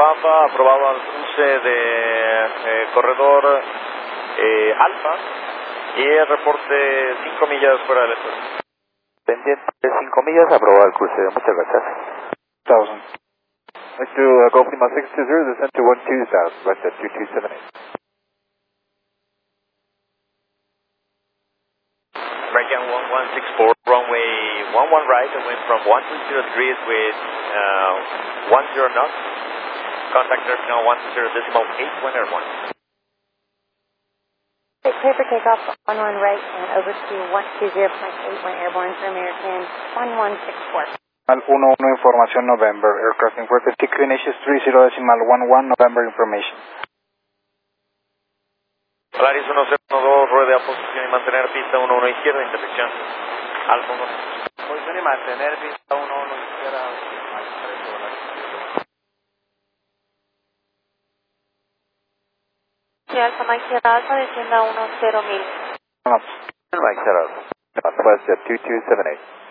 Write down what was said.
Papa, aprobado al cruce de corredor Alfa y el reporte 5 millas fuera del estudio. Pendiente de 5 millas, aprobado el cruce. Muchas gracias. 1000. Like to Gulf Lima 620, descend to 12 south, left at 2278. American 1164, runway 11 right, and wind from 120 degrees with 10 knots. Contact terminal 10.8 when airborne. Clear for takeoff, 11 right, and over to 120.8 when airborne for American 1164. Al 11 información November, aircraft in 450 Cleanacious 30.11 November information. Polaris 1012, rueda posición y mantener pista 11 izquierda, intersección Alfa 1. Posición y mantener pista 11 izquierda. Alfa Mike Sierra Alfa, descienda 10.000. Mike Sierra Alpha, West at 2278.